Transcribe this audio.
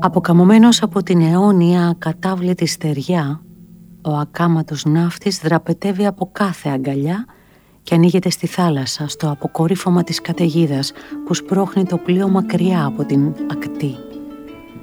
Αποκαμωμένος από την αιώνια ακατάβλητη στεριά, ο ακάματος ναύτης δραπετεύει από κάθε αγκαλιά και ανοίγεται στη θάλασσα, στο αποκορύφωμα της καταιγίδας που σπρώχνει το πλοίο μακριά από την ακτή.